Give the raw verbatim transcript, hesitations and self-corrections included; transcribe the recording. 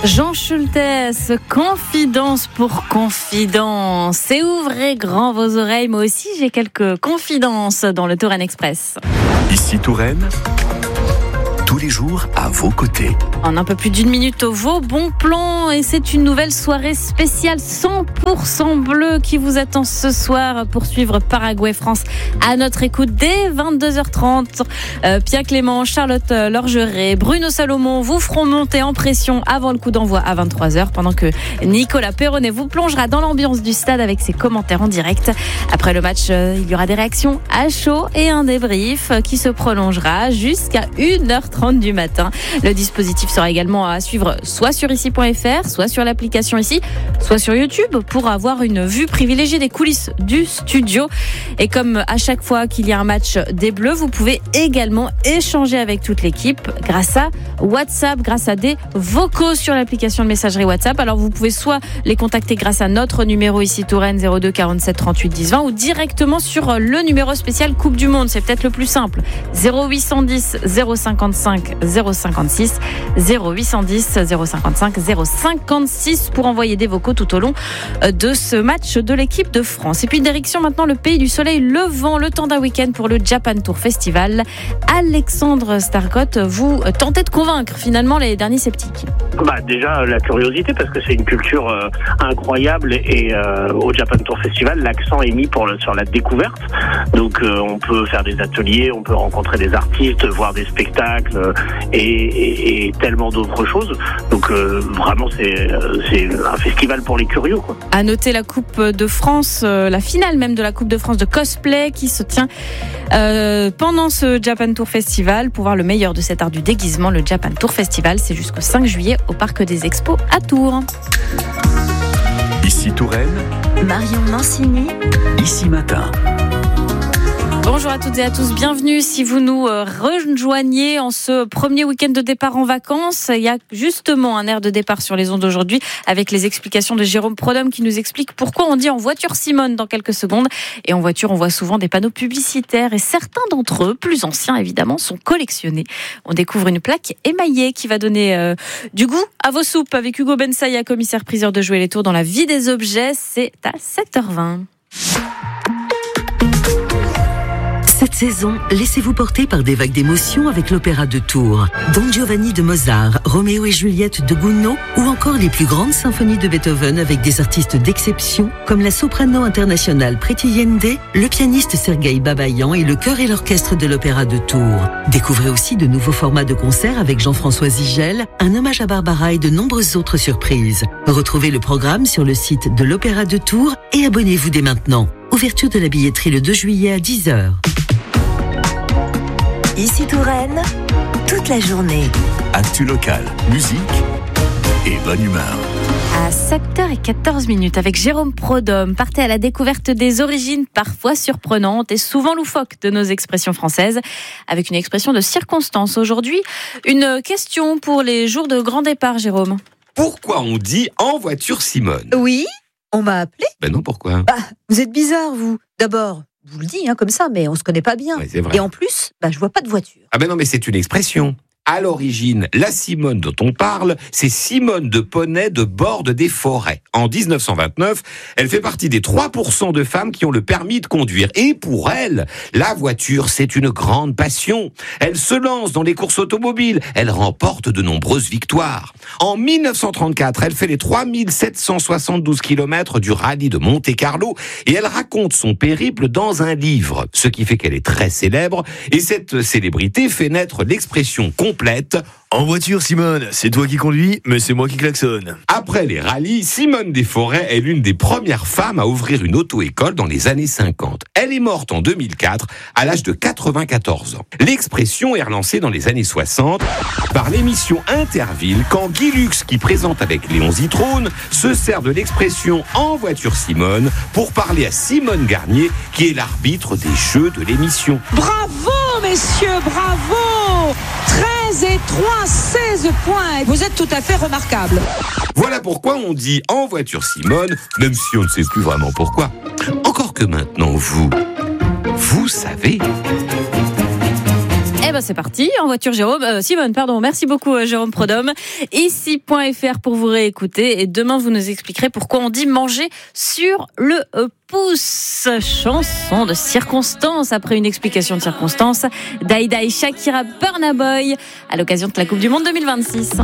Jean Schultes, confidence pour confidence. Et ouvrez grand vos oreilles, moi aussi j'ai quelques confidences dans le Touraine Express. Ici Touraine, tous les jours à vos côtés. En un peu plus d'une minute, vos bons plans, et c'est une nouvelle soirée spéciale cent pour cent bleu qui vous attend ce soir pour suivre Paraguay-France à notre écoute dès vingt-deux heures trente. Euh, Pierre Clément, Charlotte Lorgeret, Bruno Salomon vous feront monter en pression avant le coup d'envoi à vingt-trois heures, pendant que Nicolas Perronnet vous plongera dans l'ambiance du stade avec ses commentaires en direct. Après le match, euh, il y aura des réactions à chaud et un débrief qui se prolongera jusqu'à une heure trente du matin. Le dispositif sera également à suivre soit sur ici point f r, soit sur l'application ici, soit sur YouTube pour avoir une vue privilégiée des coulisses du studio. Et comme à chaque fois qu'il y a un match des Bleus, vous pouvez également échanger avec toute l'équipe grâce à WhatsApp, grâce à des vocaux sur l'application de messagerie WhatsApp. Alors vous pouvez soit les contacter grâce à notre numéro ici Touraine zéro deux quarante-sept trente-huit dix vingt ou directement sur le numéro spécial Coupe du Monde. C'est peut-être le plus simple. zéro huit cent dix zéro cinquante-cinq zéro cinquante-six zéro huit cent dix zéro cinquante-cinq zéro cinquante-six pour envoyer des vocaux tout au long de ce match de l'équipe de France. Et puis direction maintenant le pays du soleil levant, le temps d'un week-end pour le Japan Tour Festival. Alexandre Stargott, vous tentez de convaincre finalement les derniers sceptiques. Bah déjà la curiosité, parce que c'est une culture euh, incroyable et euh, au Japan Tour Festival l'accent est mis pour le, sur la découverte. Donc euh, on peut faire des ateliers, on peut rencontrer des artistes, voir des spectacles euh, et, et, et tellement d'autres choses. Donc euh, vraiment c'est, c'est un festival pour les curieux, quoi. À noter la Coupe de France, euh, la finale même de la Coupe de France de cosplay qui se tient euh, pendant ce Japan Tour Festival. Pour voir le meilleur de cet art du déguisement, le Japan Tour Festival, c'est jusqu'au cinq juillet au Parc des Expos à Tours. Ici Touraine, Marion Mancini, ici matin. Bonjour à toutes et à tous, bienvenue si vous nous rejoignez en ce premier week-end de départ en vacances. Il y a justement un air de départ sur les ondes aujourd'hui avec les explications de Jérôme Prodhomme qui nous explique pourquoi on dit en voiture Simone dans quelques secondes. Et en voiture, on voit souvent des panneaux publicitaires et certains d'entre eux, plus anciens évidemment, sont collectionnés. On découvre une plaque émaillée qui va donner euh, du goût à vos soupes avec Hugo Bensaïa, commissaire-priseur de Jouer les Tours dans la vie des objets. C'est à sept heures vingt. Cette saison, laissez-vous porter par des vagues d'émotions avec l'opéra de Tours. Don Giovanni de Mozart, Roméo et Juliette de Gounod ou encore les plus grandes symphonies de Beethoven avec des artistes d'exception comme la soprano internationale Preti Yende, le pianiste Sergueï Babayan et le chœur et l'orchestre de l'opéra de Tours. Découvrez aussi de nouveaux formats de concerts avec Jean-François Zigel, un hommage à Barbara et de nombreuses autres surprises. Retrouvez le programme sur le site de l'opéra de Tours et abonnez-vous dès maintenant. Ouverture de la billetterie le deux juillet à dix heures. Ici Touraine, toute la journée. Actu locale, musique et bonne humeur. À sept heures quatorze avec Jérôme Prodhomme, partez à la découverte des origines parfois surprenantes et souvent loufoques de nos expressions françaises, avec une expression de circonstance. Aujourd'hui, une question pour les jours de grand départ, Jérôme. Pourquoi on dit en voiture Simone ? Oui, on m'a appelé. Ben non, pourquoi ? Bah, vous êtes bizarre, vous. D'abord, je vous le dis hein, comme ça, mais on se connaît pas bien. Ouais, c'est vrai. Et en plus, bah, je vois pas de voiture. Ah ben non, mais c'est une expression. À l'origine, la Simone dont on parle, c'est Simone de Poney de Borde des Forêts. En dix-neuf cent vingt-neuf, elle fait partie des trois pour cent de femmes qui ont le permis de conduire. Et pour elle, la voiture, c'est une grande passion. Elle se lance dans les courses automobiles. Elle remporte de nombreuses victoires. En mille neuf cent trente-quatre, elle fait les trois mille sept cent soixante-douze kilomètres du rallye de Monte-Carlo et elle raconte son périple dans un livre. Ce qui fait qu'elle est très célèbre. Et cette célébrité fait naître l'expression complète. En voiture, Simone, c'est toi qui conduis, mais c'est moi qui klaxonne. Après les rallyes, Simone des Forêts est l'une des premières femmes à ouvrir une auto-école dans les années cinquante. Elle est morte en deux mille quatre, à l'âge de quatre-vingt-quatorze ans. L'expression est relancée dans les années soixante par l'émission Interville, quand Guy Lux, qui présente avec Léon Zitrone, se sert de l'expression en voiture Simone pour parler à Simone Garnier, qui est l'arbitre des jeux de l'émission. Bravo, messieurs, bravo! treize et trois, seize points. Vous êtes tout à fait remarquable. Voilà pourquoi on dit en voiture Simone, même si on ne sait plus vraiment pourquoi. Encore que maintenant, vous, vous savez... Eh ben c'est parti. En voiture, Jérôme, euh, Simone, pardon. Merci beaucoup, euh, Jérôme Prodhomme. Ici point F R pour vous réécouter. Et demain, vous nous expliquerez pourquoi on dit manger sur le euh, pouce. Chanson de circonstance après une explication de circonstance. Daïda et Shakira, Burna Boy à l'occasion de la Coupe du Monde deux mille vingt-six.